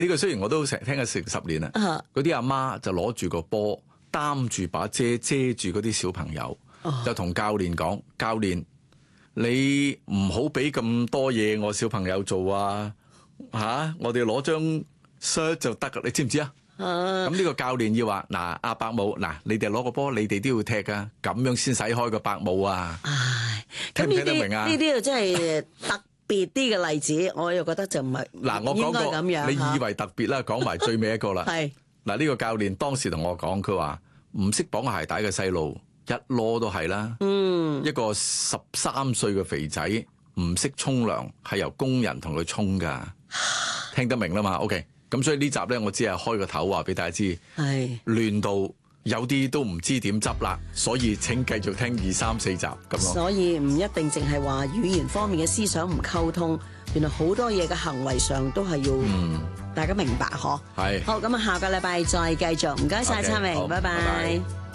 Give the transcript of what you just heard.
呢個雖然我都成聽咗成10年啦，嗰啲阿媽就攞住個波，擔住把遮遮住嗰啲小朋友，就同教練講：教練，你唔好俾咁多嘢我小朋友做啊！我哋攞張 shirt 就得噶，你知唔知啊？咁呢個教練要話：嗱，阿伯母，嗱，你哋攞個波，你哋都要踢噶，咁樣先使開個伯母啊！ 唉， 聽唔聽得明啊？ 呢啲就真係特別啲嘅例子，我又覺得就唔係嗱，我講過， 咁樣你以為特別啦，講埋最尾一個啦。 係嗱，呢個教練當時同我講，佢話唔識綁鞋帶嘅細路一籮都係啦。一個13歲嘅肥仔唔識沖涼，係由工人同佢沖噶。聽得明啦嘛 ？OK， 咁所以呢集咧，我只係開個頭話俾大家知，係亂到有啲都唔知點執啦，所以請繼續聽2、3、4集咁咯。 所以唔一定淨係話語言方面嘅思想唔溝通，原來好多嘢嘅行為上都係要大家明白嗬。係好，咁啊，下個禮拜再繼續，唔該晒燦榮，拜拜。